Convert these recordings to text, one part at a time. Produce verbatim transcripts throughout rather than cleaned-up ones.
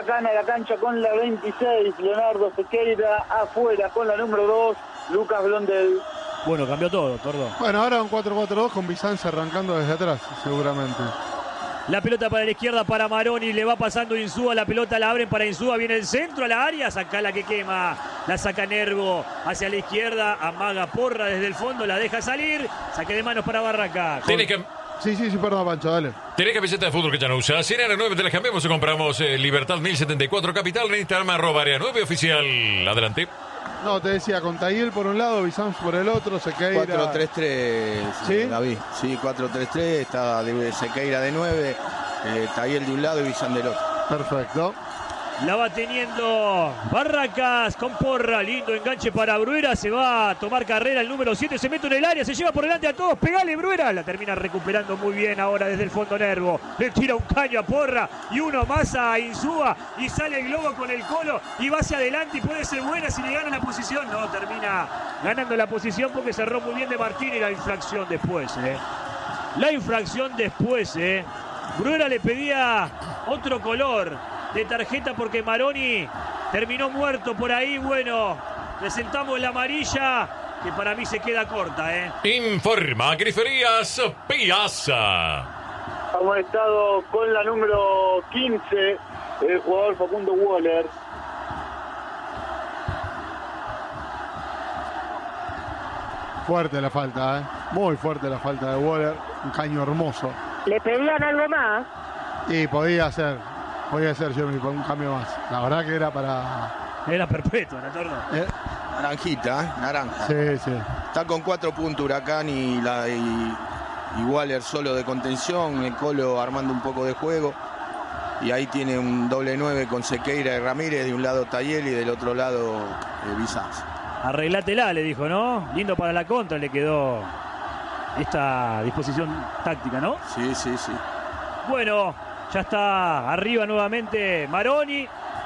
Gana la cancha con la veintiséis, Leonardo Sequeira. Afuera con la número dos, Lucas Blondel. Bueno, cambió todo, Tordo. Bueno, ahora un cuatro cuatro dos con Bizanza arrancando desde atrás, seguramente. La pelota para la izquierda para Maroni, le va pasando Insúa, la pelota la abren para Insúa, viene el centro a la área, saca la que quema, la saca Nervo hacia la izquierda, amaga Porra desde el fondo, la deja salir, saque de manos para Barracas. Tenés que... Sí, sí, sí, perdón, Pancho, dale. ¿Tenés camiseta de fútbol que ya no usas? Si en Área nueve te la cambiamos o compramos eh, Libertad mil setenta y cuatro Capital en Instagram, arroba Área nueve Oficial. Adelante. No, te decía, con Tayel por un lado, Bizanza por el otro, Sequeira. cuatro tres tres, ¿Sí? David. Sí, cuatro tres tres, está de Sequeira de nueve, eh, Tayel de un lado y Bizanza del otro. Perfecto. La va teniendo Barracas con Porra, lindo enganche para Bruera, se va a tomar carrera el número siete, se mete en el área, se lleva por delante a todos, pegale Bruera, la termina recuperando muy bien ahora desde el fondo Nervo, le tira un caño a Porra y uno más a Insúa y sale el globo con el Colo y va hacia adelante y puede ser buena si le gana la posición, no, termina ganando la posición porque cerró muy bien de Martín y la infracción después, eh. La infracción después, eh. Bruera le pedía otro color de tarjeta porque Maroni terminó muerto por ahí. Bueno, presentamos la amarilla que para mí se queda corta, ¿eh? Informa Griferías Piazza. Hemos estado con la número quince, el jugador Facundo Waller. Fuerte la falta, ¿eh? Muy fuerte la falta de Waller. Un caño hermoso. ¿Le pedían algo más? Y podía ser, podía ser Jeremy con un cambio más. La verdad que era para... Era perpetua, ¿no, Torno? Eh, Naranjita, ¿eh? Naranja. Sí, sí. Está con cuatro puntos Huracán y, la, y, y Waller solo de contención, el Colo armando un poco de juego. Y ahí tiene un doble nueve con Sequeira y Ramírez, de un lado Tayel y del otro lado eh, Bizanza. Arreglátela, le dijo, ¿no? Lindo para la contra, le quedó esta disposición táctica, ¿no? Sí, sí, sí. Bueno, ya está arriba nuevamente Maroni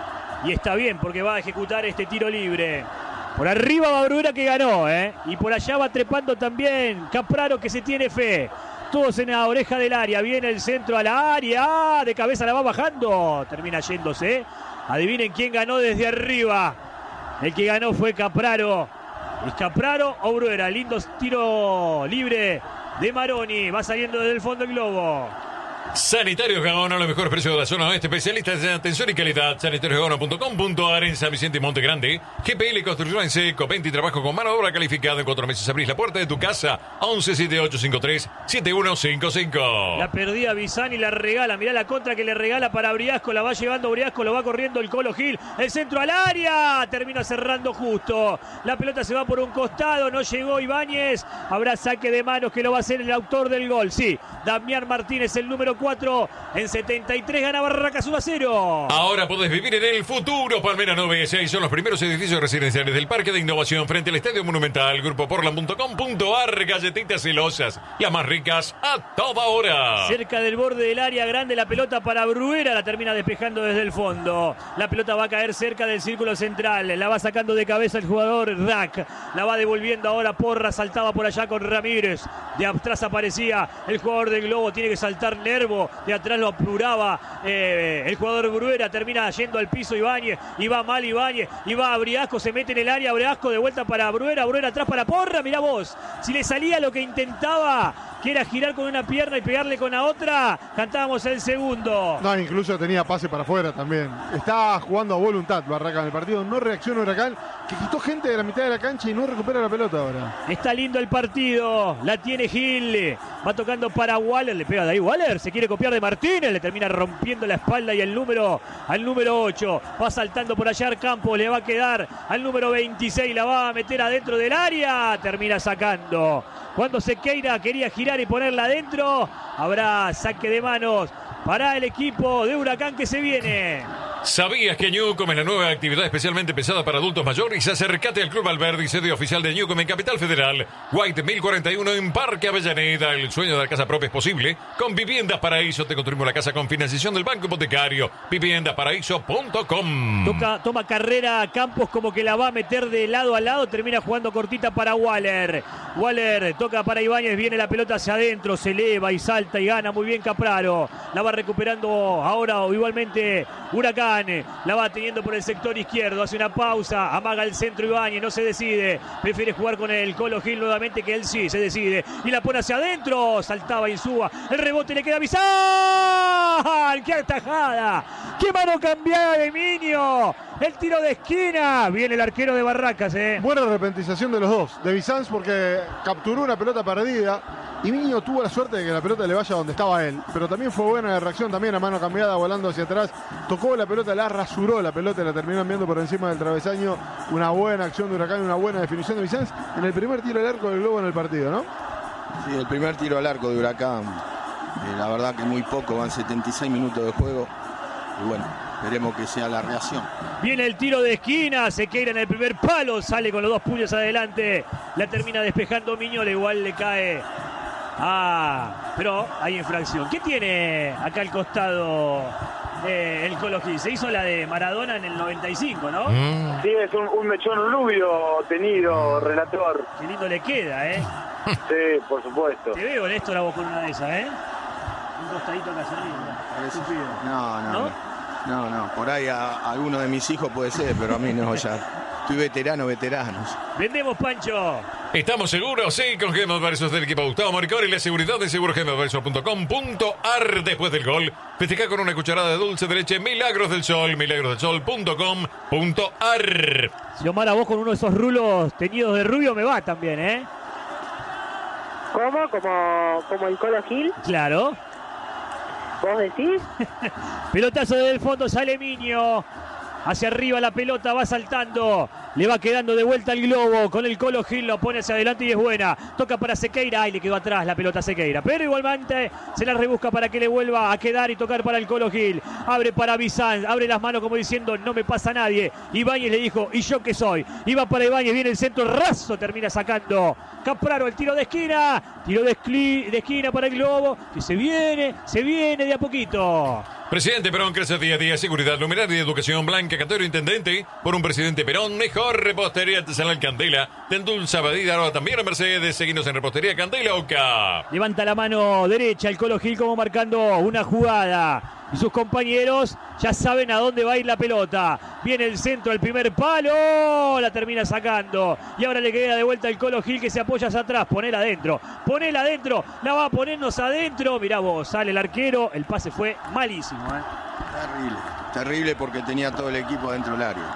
y está bien porque va a ejecutar este tiro libre. Por arriba va Bruera que ganó, ¿eh? Y por allá va trepando también Capraro que se tiene fe. Todos en la oreja del área. Viene el centro a la área. De cabeza la va bajando. Termina yéndose. Adivinen quién ganó desde arriba. El que ganó fue Capraro. ¿Es Capraro o Bruera? Lindo tiro libre de Maroni. Va saliendo desde el fondo el globo. Sanitarios Gaona, los mejores precios de la zona oeste, especialistas en atención y calidad. sanitarios gaona punto com punto a r en San Vicente y Monte Grande. G P L Construcción en seco, venta y trabajo con mano de obra calificada. En cuatro meses abrís la puerta de tu casa. once setenta y ocho cincuenta y tres setenta y uno cincuenta y cinco. La perdía Bizani, la regala. Mirá la contra que le regala para Briasco. La va llevando Briasco, lo va corriendo el Colo Gil. El centro al área. Termina cerrando justo. La pelota se va por un costado. No llegó Ibáñez. Habrá saque de manos que lo va a hacer el autor del gol. Sí, Damián Martínez, el número cuatro. En setenta y tres gana Barracas uno a cero. Ahora podés vivir en el futuro. Palmera nueve y seis son los primeros edificios residenciales del Parque de Innovación frente al Estadio Monumental. Grupo Portland punto com punto a r. Galletitas celosas, las más ricas a toda hora. Cerca del borde del área grande la pelota para Bruera. La termina despejando desde el fondo. La pelota va a caer cerca del círculo central. La va sacando de cabeza el jugador Rack. La va devolviendo ahora Porra. Saltaba por allá con Ramírez. De atrás aparecía el jugador del Globo. Tiene que saltar Nervo. De atrás lo apuraba eh, el jugador Bruera. Termina yendo al piso Ibáñez. Y va mal Ibáñez. Y va a Briasco. Se mete en el área. Briasco de vuelta para Bruera. Bruera atrás para Porra. Mirá vos. Si le salía lo que intentaba, que era girar con una pierna y pegarle con la otra, cantábamos el segundo. No, incluso tenía pase para afuera también. Estaba jugando a voluntad Barracas en el partido. No reacciona Huracán, que quitó gente de la mitad de la cancha y no recupera la pelota ahora. Está lindo el partido. La tiene Gil. Va tocando para Waller. Le pega de ahí Waller. Se quiere copiar de Martínez. Le termina rompiendo la espalda y el número al número ocho. Va saltando por allá al campo. Le va a quedar al número veintiséis. La va a meter adentro del área. Termina sacando. Cuando Sequeira quería girar y ponerla adentro, habrá saque de manos para el equipo de Huracán que se viene. ¿Sabías que Newcom es la nueva actividad especialmente pensada para adultos mayores? Acércate al Club Alberdi, sede oficial de Newcom en Capital Federal. White mil cuarenta y uno en Parque Avellaneda. El sueño de la casa propia es posible. Con Viviendas Paraíso te construimos la casa con financiación del Banco Hipotecario. viviendas paraíso punto com. Toca, toma carrera Campos como que la va a meter de lado a lado. Termina jugando cortita para Waller. Waller toca para Ibáñez. Viene la pelota hacia adentro. Se eleva y salta y gana muy bien Capraro. La va recuperando ahora o igualmente Huracán. Iván, la va teniendo por el sector izquierdo, hace una pausa, amaga el centro Ibáñez, no se decide, prefiere jugar con el Colo Gil nuevamente, que él sí se decide, y la pone hacia adentro, saltaba Insúa, el rebote le queda a Bizán, ¡qué atajada! ¡Qué mano cambiada de Miño! El tiro de esquina, viene el arquero de Barracas, eh. Buena repentización de los dos, de Bizanz porque capturó una pelota perdida y Miño tuvo la suerte de que la pelota le vaya donde estaba él, pero también fue buena la reacción, también a mano cambiada, volando hacia atrás, tocó la pelota, la rasuró la pelota, la terminó enviando por encima del travesaño. Una buena acción de Huracán, una buena definición de Bizanz en el primer tiro al arco del Globo en el partido, ¿no? Sí, el primer tiro al arco de Huracán, eh, la verdad que muy poco, van setenta y seis minutos de juego y bueno, esperemos que sea la reacción. Viene el tiro de esquina, Sequeira en el primer palo, sale con los dos puños adelante, la termina despejando Miñola, igual le cae. Ah, pero hay infracción. ¿Qué tiene acá al costado eh, el Colo Gil? Se hizo la de Maradona en el noventa y cinco, ¿no? Mm. Sí, es un, un mechón rubio tenido, relator. Qué lindo le queda, ¿eh? Sí, por supuesto. Te veo, Néstor, a vos con una de esas, ¿eh? Un costadito caserito. Estúpido. No, no, ¿No? no, no, no, por ahí a, a alguno de mis hijos puede ser, pero a mí no, ya estoy veterano, veteranos. Vendemos, Pancho. ¿Estamos seguros? Sí, con Gemma Versus del equipo Gustavo Marcori y la seguridad de seguro gemma versus punto com punto a r. Después del gol, festeja con una cucharada de dulce de leche Milagros del Sol, milagros del sol punto com punto a r. Si Omar, a vos con uno de esos rulos teñidos de rubio me va también, ¿eh? ¿Cómo? ¿Como, como el Colo Gil? Claro. ¿Vos decís? Pelotazo desde el fondo, sale Miño. Hacia arriba la pelota, va saltando. Le va quedando de vuelta el globo. Con el Colo Gil lo pone hacia adelante y es buena. Toca para Sequeira. Ay, le quedó atrás la pelota a Sequeira. Pero igualmente se la rebusca para que le vuelva a quedar y tocar para el Colo Gil. Abre para Bizanz. Abre las manos como diciendo, no me pasa nadie. Ibáñez le dijo, ¿y yo qué soy? Iba para Ibáñez, viene el centro raso. Termina sacando Capraro, el tiro de esquina. Tiro de, esqui- de esquina para el globo. Que se viene, se viene de a poquito. Presidente Perón crece día a día, seguridad, numeraria y educación. Blanca Catero, intendente, por un presidente Perón, mejor repostería artesanal Candela, de endulza badida, ahora también a Mercedes, seguimos en repostería Candela Oca. Levanta la mano derecha el Colo Gil como marcando una jugada. Y sus compañeros ya saben a dónde va a ir la pelota. Viene el centro, el primer palo, la termina sacando. Y ahora le queda de vuelta el Colo Gil que se apoya hacia atrás. Ponela adentro, ponela adentro, la va a ponernos adentro. Mirá vos, sale el arquero, el pase fue malísimo, ¿eh? Terrible, terrible porque tenía todo el equipo dentro del área,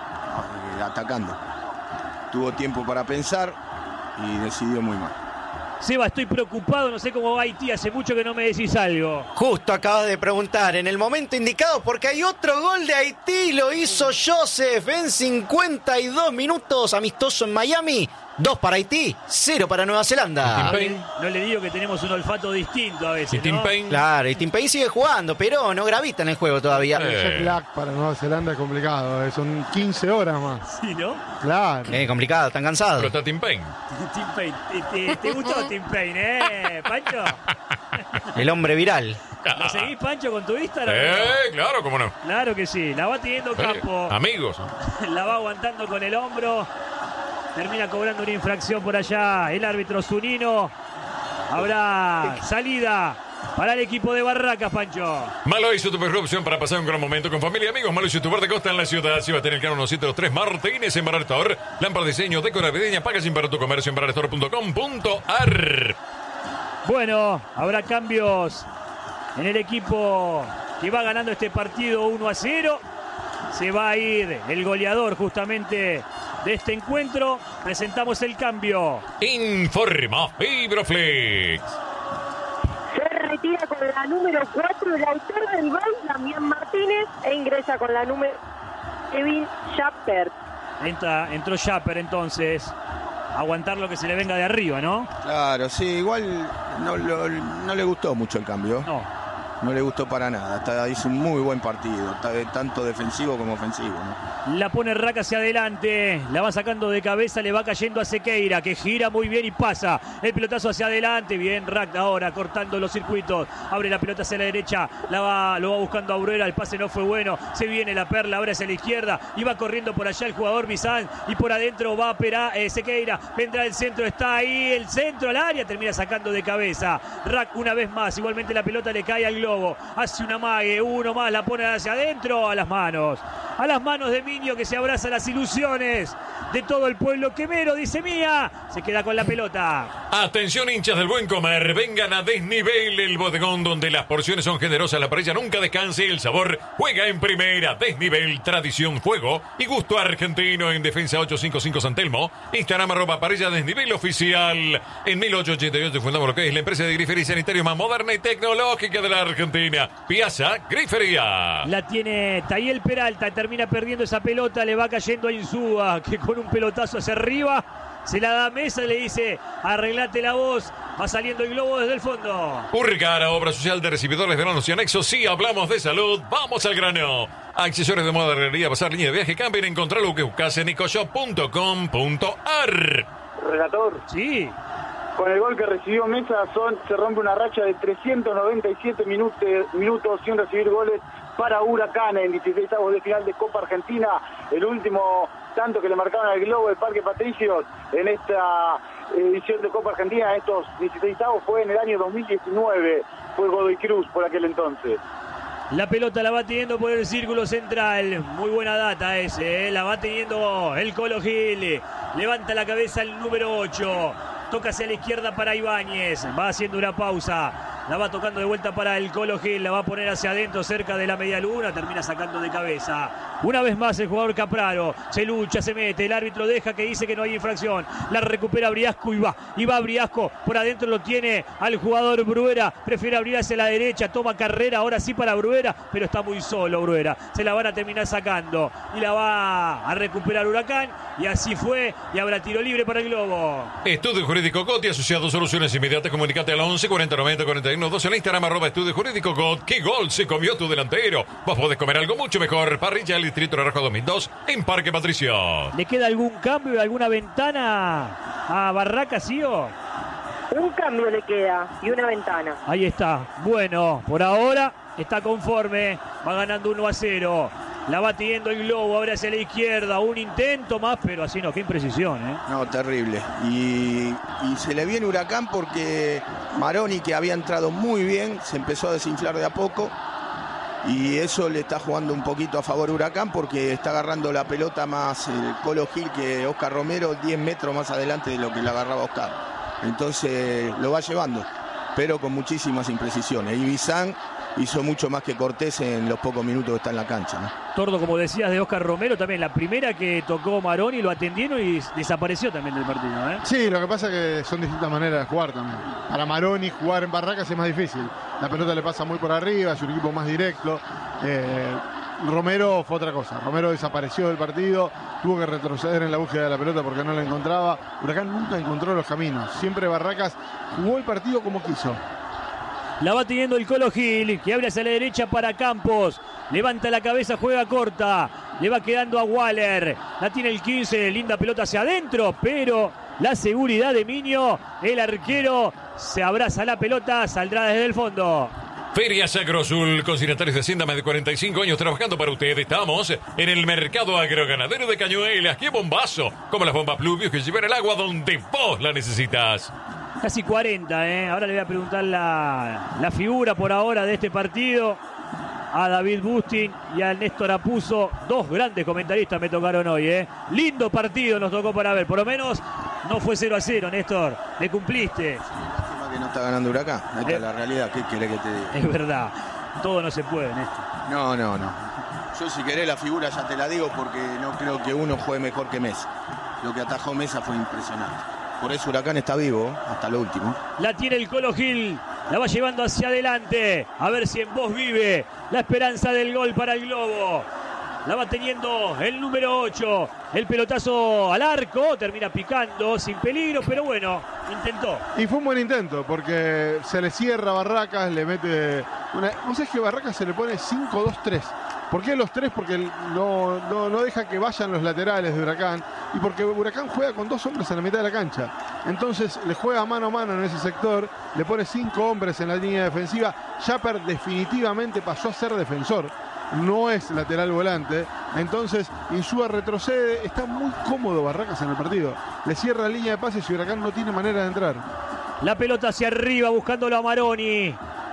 eh, atacando. Tuvo tiempo para pensar y decidió muy mal. Seba, estoy preocupado, no sé cómo va Haití, hace mucho que no me decís algo. Justo acabas de preguntar, en el momento indicado, porque hay otro gol de Haití, lo hizo Joseph en cincuenta y dos minutos, amistoso en Miami. Dos para Haití, cero para Nueva Zelanda. No le, no le digo que tenemos un olfato distinto a veces, Y Tim ¿no? Payne. Claro, y Tim Payne sigue jugando, pero no gravita en el juego todavía. Eh. El jet lag para Nueva Zelanda es complicado, eh, son quince horas más. Sí, ¿no? Claro. Eh, complicado, están cansados. Pero está Tim Payne. Tim Payne. ¿Te, te, te gustó Tim Payne, eh, Pancho? El hombre viral. ¿Lo seguís, Pancho, con tu Instagram? Eh, claro, cómo no. Claro que sí, la va teniendo Eh, Campo, amigos. la va aguantando con el hombro, termina cobrando una infracción por allá el árbitro Zunino. Habrá salida para el equipo de Barracas, Pancho. Maloy, su mejor opción para pasar un gran momento con familia y amigos. Maloy, su de costa en la ciudad. Si va a tener el canal ciento dos tres Martínez en Barrestor. Lámpara de diseño, decora navideña, packaging para tu comercio en barrestor punto com punto a r. Bueno, habrá cambios en el equipo que va ganando este partido uno a cero. Se va a ir el goleador justamente de este encuentro. Presentamos el cambio. Informa Fibroflex. Se retira con la número cuatro el autor del gol, Damián Martínez, e ingresa con la número Kevin Schapper. Entra, entró Schapper entonces. Aguantar lo que se le venga de arriba, ¿no? Claro, sí, igual no, lo- no le gustó mucho el cambio. No. No le gustó para nada. Está, hizo un muy buen partido, está de- tanto defensivo como ofensivo, ¿no? La pone Raca hacia adelante, la va sacando de cabeza, le va cayendo a Sequeira, que gira muy bien y pasa. El pelotazo hacia adelante, bien Rack ahora cortando los circuitos. Abre la pelota hacia la derecha, la va, lo va buscando a Bruera, el pase no fue bueno. Se viene la perla, ahora hacia la izquierda y va corriendo por allá el jugador Bizán y por adentro va a Perá, eh, Sequeira. Vendrá el centro, está ahí el centro al área, termina sacando de cabeza. Rack una vez más, igualmente la pelota le cae al globo. Globo. Hace una mague, uno más, la pone hacia adentro, a las manos. A las manos de Miño, que se abraza las ilusiones de todo el pueblo quemero, dice Mía. Se queda con la pelota. Atención, hinchas del buen comer. Vengan a Desnivel, el bodegón donde las porciones son generosas, la parrilla nunca descanse, el sabor juega en primera. Desnivel, tradición, fuego y gusto argentino. En Defensa ochocientos cincuenta y cinco San Telmo. Instagram arroba parrilla Desnivel oficial. En mil ochocientos ochenta y ocho fundamos lo que es la empresa de grifería y sanitario más moderna y tecnológica de la Argentina. Piazza Grifería. La tiene Tayel Peralta, termina perdiendo esa pelota, le va cayendo a Insúa, que con un pelotazo hacia arriba se la da a Mesa y le dice: arreglate la voz. Va saliendo el globo desde el fondo. Urricara, obra social de recibidores de granos y anexos. Sí, hablamos de salud. Vamos al grano. Accesorios de moda, herrería, pasar línea de viaje, camping. Encontrar lo que buscas en ecoshop punto com punto ar. Relator. Sí. Con el gol que recibió Mesa son, se rompe una racha de trescientos noventa y siete minutos, minutos sin recibir goles para Huracán en dieciseisavos de final de Copa Argentina. El último tanto que le marcaron al Globo del Parque Patricios en esta edición de Copa Argentina, estos dieciseisavos, fue en el año dos mil diecinueve. Fue Godoy Cruz por aquel entonces. La pelota la va teniendo por el círculo central. Muy buena data ese, ¿eh? La va teniendo el Colo Gil. Levanta la cabeza el número ocho. Toca hacia la izquierda para Ibáñez. Va haciendo una pausa. La va tocando de vuelta para el Colo Gil. La va a poner hacia adentro, cerca de la media luna. Termina sacando de cabeza. Una vez más el jugador Capraro. Se lucha, se mete. El árbitro deja, que dice que no hay infracción. La recupera Briasco y va. Y va Briasco. Por adentro lo tiene al jugador Bruera. Prefiere abrir hacia la derecha. Toma carrera. Ahora sí para Bruera. Pero está muy solo Bruera. Se la van a terminar sacando. Y la va a recuperar Huracán. Y así fue. Y habrá tiro libre para el Globo. Estudio Jurídico Coti, asociado Soluciones Inmediatas. Comunicate al once cuarenta noventa cuarenta y uno doce en Instagram, arroba Estudio Jurídico Cot. ¿Qué gol se comió tu delantero? Vos podés comer algo mucho mejor. Parrilla del Distrito Naranjo dos mil dos en Parque Patricio. ¿Le queda algún cambio, alguna ventana a Barracas, sí o? Un cambio le queda y una ventana. Ahí está. Bueno, por ahora está conforme. Va ganando uno a cero. La va teniendo el Globo, ahora hacia la izquierda. Un intento más, pero así no, qué imprecisión, ¿eh? No, terrible. Y, y se le viene Huracán porque Maroni, que había entrado muy bien, se empezó a desinflar de a poco. Y eso le está jugando un poquito a favor Huracán porque está agarrando la pelota más el Colo Gil que Oscar Romero, diez metros más adelante de lo que la agarraba Oscar. Entonces lo va llevando, pero con muchísimas imprecisiones. Y Bizán hizo mucho más que Cortés en los pocos minutos que está en la cancha, ¿no? Tordo, como decías, de Oscar Romero, también la primera que tocó Maroni, lo atendieron y desapareció también del partido, ¿eh? Sí, lo que pasa es que son distintas maneras de jugar también. Para Maroni jugar en Barracas es más difícil. La pelota le pasa muy por arriba, es un equipo más directo. Eh, Romero fue otra cosa. Romero desapareció del partido, tuvo que retroceder en la búsqueda de la pelota porque no la encontraba. Huracán nunca encontró los caminos. Siempre Barracas jugó el partido como quiso. La va teniendo el Colo Gil, que abre hacia la derecha para Campos. Levanta la cabeza, juega corta. Le va quedando a Waller. La tiene el quince, linda pelota hacia adentro, pero la seguridad de Miño, el arquero, se abraza la pelota, saldrá desde el fondo. Feria Sagrosul, consignatarios de Hacienda, más de cuarenta y cinco años trabajando para usted. Estamos en el mercado agroganadero de Cañuelas. ¡Qué bombazo! Como las bombas Pluvius que llevan el agua donde vos la necesitas. Casi cuarenta, ¿eh? Ahora le voy a preguntar la, la figura por ahora de este partido a David Bustin y a Néstor Apuzzo. Dos grandes comentaristas me tocaron hoy, ¿eh? Lindo partido nos tocó para ver. Por lo menos no fue cero a cero, Néstor. Le cumpliste. Lástima que no está ganando Huracán. Esta es la realidad. ¿Qué quiere que te diga? Es verdad. Todo no se puede, Néstor. No, no, no. Yo si querés la figura ya te la digo porque no creo que uno juegue mejor que Mesa. Lo que atajó Mesa fue impresionante. Por eso Huracán está vivo hasta lo último. La tiene el Colo Gil. La va llevando hacia adelante. A ver si en vos vive la esperanza del gol para el Globo. La va teniendo el número ocho. El pelotazo al arco. Termina picando sin peligro, pero bueno, intentó. Y fue un buen intento porque se le cierra Barracas, le mete... Una... ¿No sabés que Barracas se le pone cinco dos tres? ¿Por qué los tres? Porque no, no, no deja que vayan los laterales de Huracán y porque Huracán juega con dos hombres en la mitad de la cancha. Entonces le juega mano a mano en ese sector, le pone cinco hombres en la línea defensiva. Chaper definitivamente pasó a ser defensor, no es lateral volante. Entonces Insúa retrocede, está muy cómodo Barracas en el partido. Le cierra la línea de pases y Huracán no tiene manera de entrar. La pelota hacia arriba buscándolo a Maroni.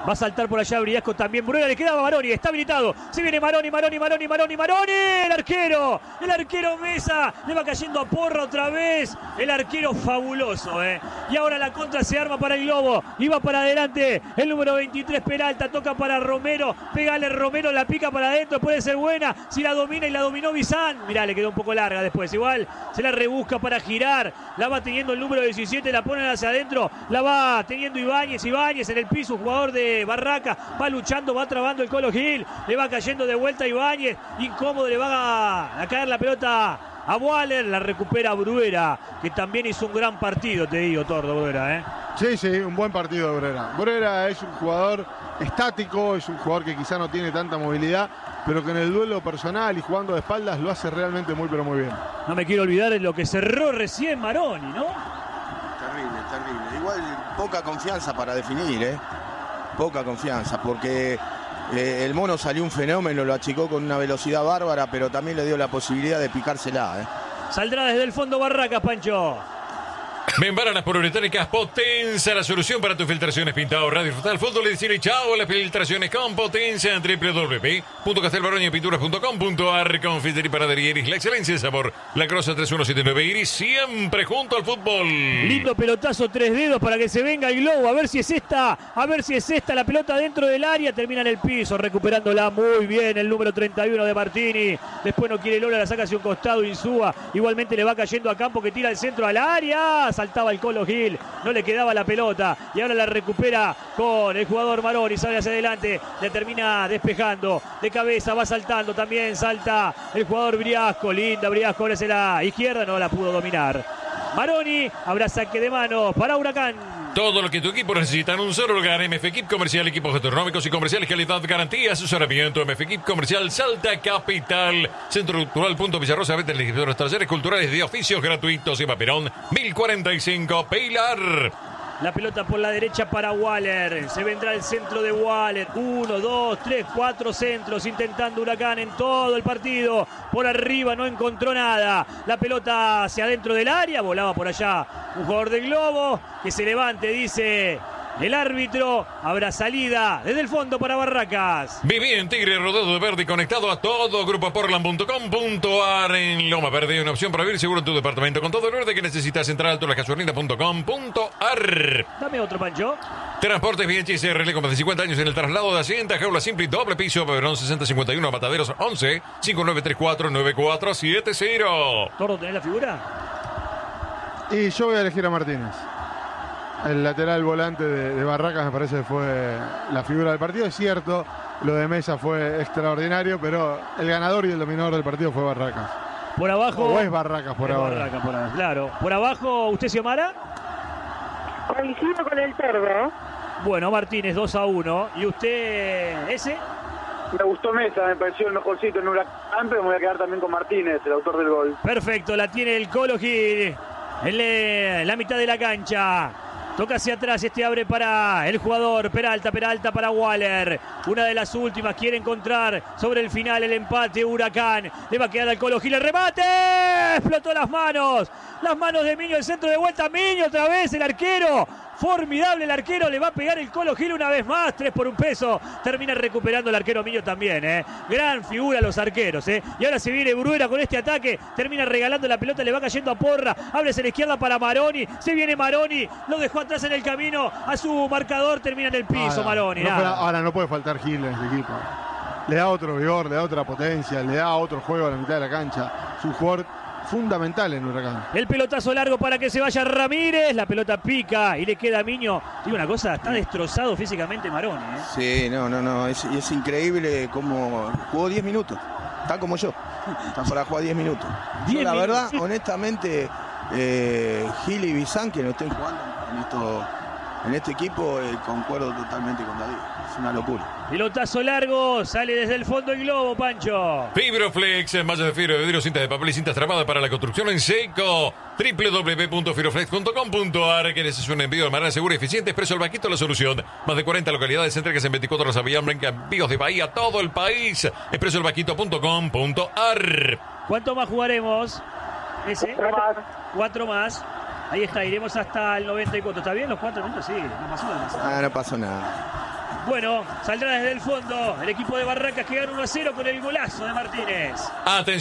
Va a saltar por allá Briasco también. Bruera, le quedaba Maroni, está habilitado. Se viene Maroni, Maroni, Maroni, Maroni, Maroni. El arquero, el arquero Mesa. Le va cayendo a Porra otra vez. El arquero fabuloso, ¿eh? Y ahora la contra se arma para el Globo. Y va para adelante el número veintitrés Peralta. Toca para Romero. Pégale Romero, la pica para adentro. Puede ser buena. Si la domina y la dominó Bizán. Mirá, le quedó un poco larga después. Igual se la rebusca para girar. La va teniendo el número diecisiete. La ponen hacia adentro. La va teniendo Ibáñez. Ibáñez en el piso. Un jugador de Barraca. Va luchando, va trabando el Colo Gil. Le va cayendo de vuelta Ibáñez. Incómodo, le va a, a caer la pelota a Waller. La recupera Bruera, que también hizo un gran partido, te digo, Tordo, Bruera, ¿eh? Sí, sí, un buen partido de Bruera. Bruera es un jugador estático, es un jugador que quizá no tiene tanta movilidad, pero que en el duelo personal y jugando de espaldas lo hace realmente muy, pero muy bien. No me quiero olvidar de lo que cerró recién Maroni, ¿no? Terrible, terrible. Igual poca confianza para definir, ¿eh? Poca confianza, porque eh, el mono salió un fenómeno, lo achicó con una velocidad bárbara, pero también le dio la posibilidad de picársela, ¿eh? Saldrá desde el fondo Barracas, Pancho. Membranas poliuretánicas Potenza, la solución para tus filtraciones, pintado, radio, total, fútbol y decir chao a las filtraciones con Potenza en doble u doble u doble u punto castelbaroña pinturas punto com punto a r. Confitería y Panadería Iris, la excelencia de sabor. La Crosa tres uno siete nueve Iris, siempre junto al fútbol. Lindo pelotazo, tres dedos para que se venga el Globo. A ver si es esta, a ver si es esta la pelota dentro del área. Termina en el piso, recuperándola muy bien el número treinta y uno de Martini. Después no quiere Lola, la saca hacia un costado Insúa. Igualmente le va cayendo a campo, que tira el centro al área. Saltaba el Colo Gil, no le quedaba la pelota y ahora la recupera con el jugador Maroni, sale hacia adelante, le termina despejando de cabeza, va saltando también, salta el jugador Briasco, linda Briasco, ahora hacia la izquierda, no la pudo dominar Maroni. Habrá saque de manos para Huracán. Todo lo que tu equipo necesita en un solo lugar. M F Equip Comercial, equipos gastronómicos y comerciales, calidad, garantía, asesoramiento. M F Equip Comercial, Salta Capital. Centro Cultural Punto Villarrosa, venta de los talleres culturales de oficios gratuitos. Eva Perón, mil cuarenta y cinco, Pilar. La pelota por la derecha para Waller. Se vendrá el centro de Waller. Uno, dos, tres, cuatro centros. Intentando Huracán en todo el partido. Por arriba no encontró nada. La pelota hacia adentro del área. Volaba por allá un jugador del Globo. Que se levante, dice el árbitro. Habrá salida desde el fondo para Barracas. Viví en Tigre, rodado de verde, conectado a todo. Grupo Portland punto com punto a r. En Loma Verde, una opción para vivir seguro en tu departamento. Con todo el verde que necesitas, entrar a torlascasuarnita punto com punto a r. Dame otro, Pancho. Transportes B H S R L con más de cincuenta años en el traslado de Hacienda. Jaula Simple y doble piso. Beberón sesenta cincuenta y uno. Mataderos once cinco nueve tres cuatro nueve cuatro siete cero. Tordo, ¿tenés la figura? Y yo voy a elegir a Martínez. El lateral volante de, de Barracas me parece que fue la figura del partido. Es cierto, lo de Mesa fue extraordinario, pero el ganador y el dominador del partido fue Barracas. Por abajo. O es Barracas por es ahora. Barracas por ahora, claro. Por abajo, ¿usted, Xiomara? Coincido con el Tordo. Bueno, Martínez dos a uno. ¿Y usted, ese? Me gustó Mesa, me pareció el mejorcito en Huracán, pero me voy a quedar también con Martínez, el autor del gol. Perfecto, la tiene el Colo Gil en, le, en la mitad de la cancha. Toca hacia atrás, este abre para el jugador Peralta, Peralta para Waller. Una de las últimas, quiere encontrar sobre el final el empate Huracán. Le va a quedar al Colo Gil el remate. Explotó las manos. Las manos de Miño, el centro de vuelta. Miño otra vez, el arquero. Formidable el arquero, le va a pegar el Colo Gil una vez más, tres por un peso. Termina recuperando el arquero Miño también, ¿eh? Gran figura los arqueros, ¿eh? Y ahora se viene Bruera con este ataque, termina regalando la pelota, le va cayendo a Porra, abre hacia la izquierda para Maroni, se viene Maroni, lo dejó atrás en el camino a su marcador, termina en el piso. Ahora, Maroni. No puede, ahora no puede faltar Gil en este equipo. Le da otro vigor, le da otra potencia, le da otro juego a la mitad de la cancha. Es un jugador fundamental en Huracán. El pelotazo largo para que se vaya Ramírez, la pelota pica y le queda a Miño. Digo una cosa, está destrozado físicamente Maroni, ¿eh? Sí, no, no, no, es, es increíble cómo jugó diez minutos, está como yo, está para jugar diez minutos. Yo, la minutos, verdad, sí. honestamente, eh, Gil y Bizán, que no estén jugando en, esto, en este equipo, eh, concuerdo totalmente con David, es una locura. Pelotazo largo, sale desde el fondo el Globo, Pancho. Fibroflex, mallas de fibra de vidrio, cintas de papel y cintas trabadas para la construcción en seco. doble u doble u doble u punto fibroflex punto com punto a r. Que necesitas un envío de manera segura y eficiente. Expreso el Vaquito, la solución. Más de cuarenta localidades, entregas en veinticuatro horas a Villa Blanca, envíos de Bahía, todo el país. expreso el vaquito punto com punto a r. ¿Cuánto más jugaremos? Ese. Cuatro más. Cuatro más. Ahí está, iremos hasta el noventa y cuatro. ¿Está bien los cuatro minutos? Sí, no pasó nada. Ah, no pasó nada. Bueno, saldrá desde el fondo el equipo de Barracas que gana uno a cero con el golazo de Martínez. Atención.